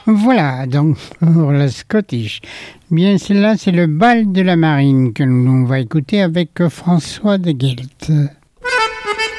Voilà, donc pour la Scottish. Bien, celle-là, c'est le bal de la marine que l'on va écouter avec François de Guelt.